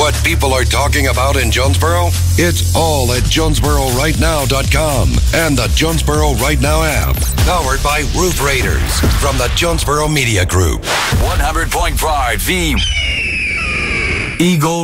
what people are talking about in Jonesboro? It's all at JonesboroRightNow.com and the Jonesboro Right Now app. Powered by Roof Raiders from the Jonesboro Media Group. 100.5 The Eagle